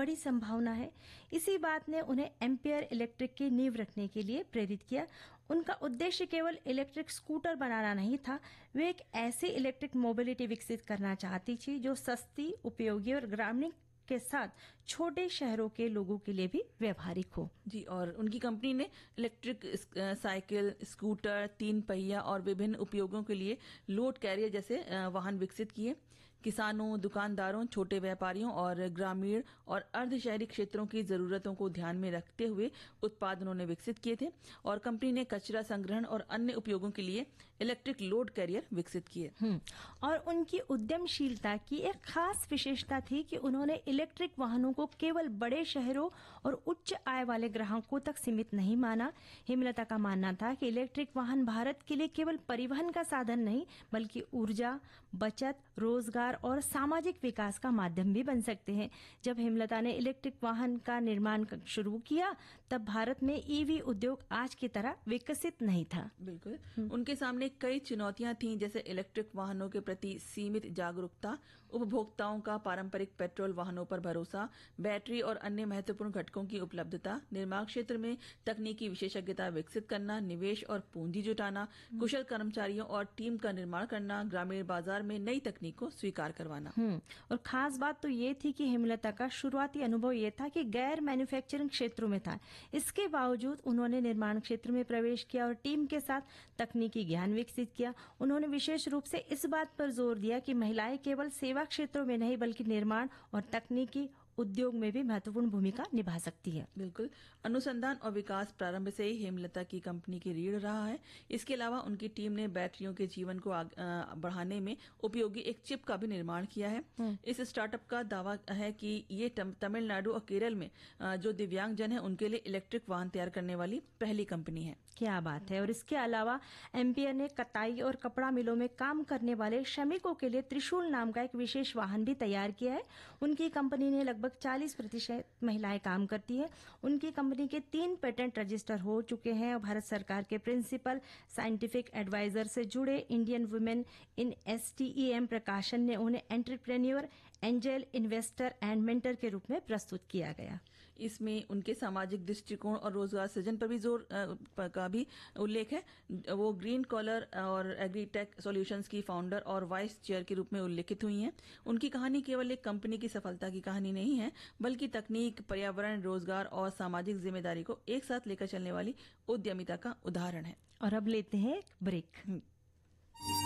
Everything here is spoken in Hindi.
बड़ी संभावना है। इसी बात ने उन्हें एम्पियर इलेक्ट्रिक की नींव रखने के लिए प्रेरित किया। उनका उद्देश्य केवल इलेक्ट्रिक स्कूटर बनाना नहीं था, वे एक ऐसी इलेक्ट्रिक मोबिलिटी विकसित करना चाहती थी जो सस्ती, उपयोगी और ग्रामीण के साथ छोटे शहरों के लोगों के लिए भी व्यवहारिक हो। जी, और उनकी कंपनी ने इलेक्ट्रिक साइकिल, स्कूटर, 3 पहिया और विभिन्न उपयोगों के लिए लोड कैरियर जैसे वाहन विकसित किए। किसानों, दुकानदारों, छोटे व्यापारियों और ग्रामीण और अर्ध शहरी क्षेत्रों की जरूरतों को ध्यान में रखते हुए उत्पाद उन्होंने विकसित किए थे। और कंपनी ने कचरा संग्रहण और अन्य उपयोगों के लिए इलेक्ट्रिक लोड कैरियर विकसित किए। और उनकी उद्यमशीलता की एक खास विशेषता थी कि उन्होंने इलेक्ट्रिक वाहनों को केवल बड़े शहरों और उच्च आय वाले ग्राहकों तक सीमित नहीं माना। हेमलता का मानना था कि इलेक्ट्रिक वाहन भारत के लिए केवल परिवहन का साधन नहीं, बल्कि ऊर्जा, बचत, रोजगार और सामाजिक विकास का माध्यम भी बन सकते हैं। जब हेमलता ने इलेक्ट्रिक वाहन का निर्माण शुरू किया, तब भारत में ईवी उद्योग आज की तरह विकसित नहीं था। बिल्कुल, उनके सामने कई चुनौतियां थीं, जैसे इलेक्ट्रिक वाहनों के प्रति सीमित जागरूकता, उपभोक्ताओं का पारंपरिक पेट्रोल वाहनों पर भरोसा, बैटरी और अन्य महत्वपूर्ण घटकों की उपलब्धता, निर्माण क्षेत्र में तकनीकी विशेषज्ञता विकसित करना, निवेश और पूंजी जुटाना, कुशल कर्मचारियों और टीम का निर्माण करना, ग्रामीण बाजार में नई तकनीक को स्वीकार करवाना। और खास बात तो ये थी कि हेमलता का शुरुआती अनुभव ये था कि गैर मैन्युफैक्चरिंग क्षेत्रों में था। इसके बावजूद उन्होंने निर्माण क्षेत्र में प्रवेश किया और टीम के साथ तकनीकी ज्ञान विकसित किया। उन्होंने विशेष रूप से इस बात पर जोर दिया कि महिलाएं केवल सेवा क्षेत्रों में नहीं, बल्कि निर्माण और तकनीकी उद्योग में भी महत्वपूर्ण भूमिका निभा सकती है। बिल्कुल, अनुसंधान और विकास प्रारंभ से ही हेमलता की कंपनी की रीढ़ रहा है। इसके अलावा उनकी टीम ने बैटरियों के जीवन को बढ़ाने में उपयोगी एक चिप का भी निर्माण किया है। इस स्टार्टअप का दावा है कि ये तमिलनाडु और केरल में जो दिव्यांगजन है उनके लिए इलेक्ट्रिक वाहन तैयार करने वाली पहली कंपनी है। क्या बात है। और इसके अलावा एम्पियर ने कताई और कपड़ा मिलों में काम करने वाले श्रमिकों के लिए त्रिशूल नाम का एक विशेष वाहन भी तैयार किया है। उनकी कंपनी ने लगभग 40% महिलाएं काम करती है। उनकी कंपनी के 3 पेटेंट रजिस्टर हो चुके हैं और भारत सरकार के प्रिंसिपल साइंटिफिक एडवाइजर से जुड़े इंडियन वुमेन इन STEM प्रकाशन ने उन्हें entrepreneur, angel investor and mentor के रूप में प्रस्तुत किया गया। इसमें उनके सामाजिक दृष्टिकोण और रोजगार सृजन पर भी जोर का भी उल्लेख है। वो ग्रीन कॉलर और एग्रीटेक सॉल्यूशंस की फाउंडर और वाइस चेयर के रूप में उल्लेखित हुई हैं। उनकी कहानी केवल एक कंपनी की सफलता की कहानी नहीं है, बल्कि तकनीक, पर्यावरण, रोजगार और सामाजिक जिम्मेदारी को एक साथ लेकर चलने वाली उद्यमिता का उदाहरण है। और अब लेते हैं एक ब्रेक।